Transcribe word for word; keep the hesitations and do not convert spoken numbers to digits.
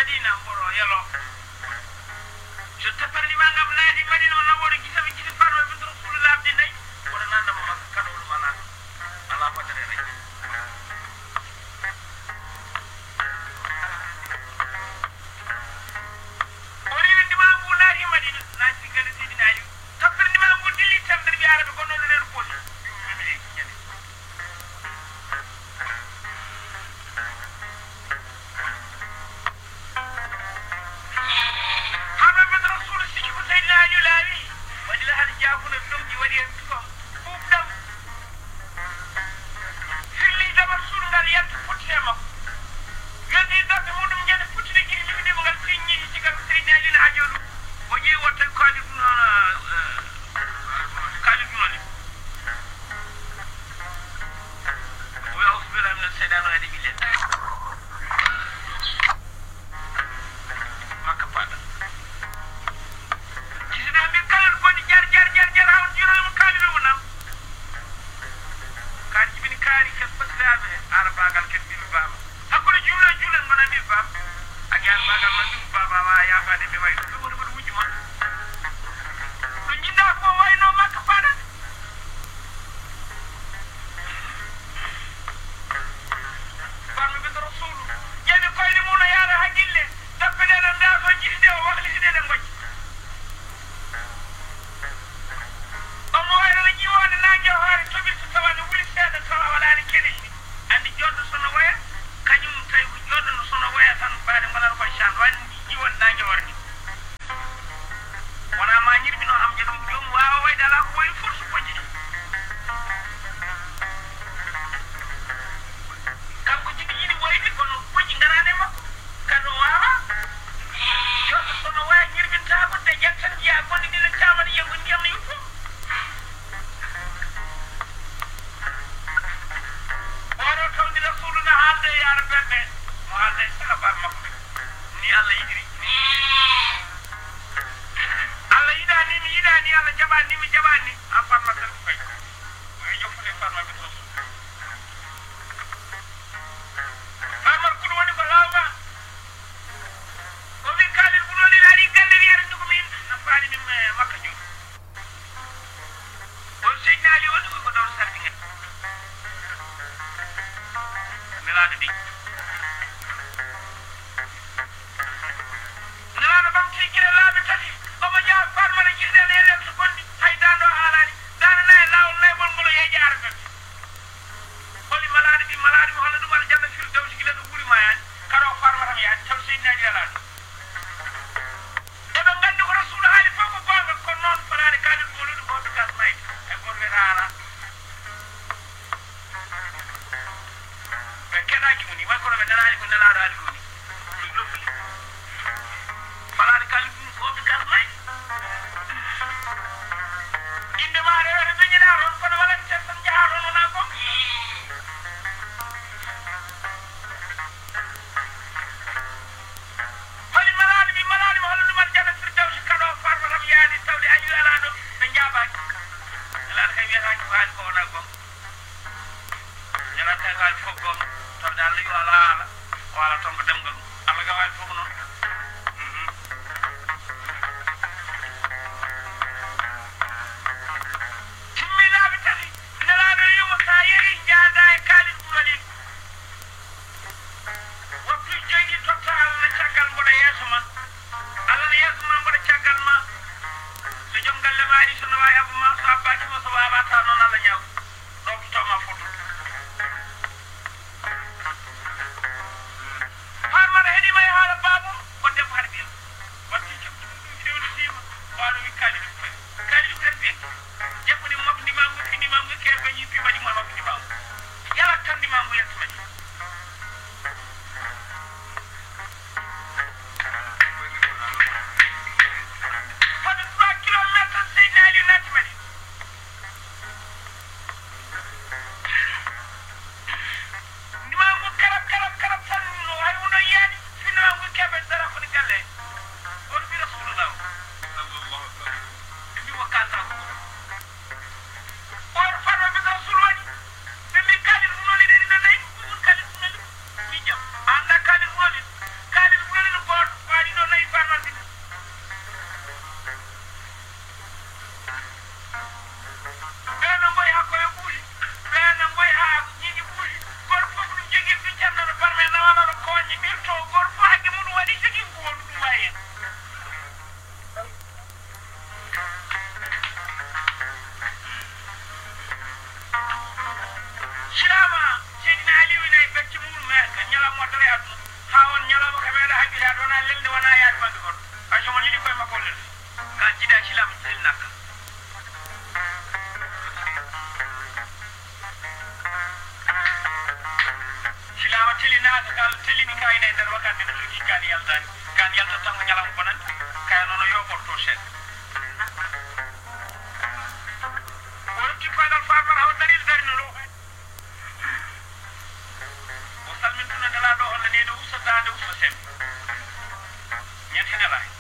Madina mboro yalo je tapar ni mangam naadi Madina wala wori gisami gisi farma bi rasulullah abdi nay wala nanda mo makka kadol mana ala fatare rek ori ndi ma bu naadi Madina na ci gëna ci dina yu tapar ni ma bu dili tam der bi arabe ko non leen ko nono koñi ɓirto gorko hakke mum waɗi tigi ko wonu ɗum wayen silama seydina aliou nayi becce mum meka ñalam moddore aduna ha on ñalama ka meeɗa haqqille aɗa wona lelde wona yaade bange goɗɗo hay somo liɗi koye makko lelde ka jiida silama selnaka silama telinaka kal telini kayna e nder wakande no jogui kan yaltani kan yalta tanko ñalama bonande kaya nono yoɓorto seeɗa o rokki koynal famman hawa daril darino ɗo o salmintuna nelaɗo holla nede usta dande usta sembe ñen henelayi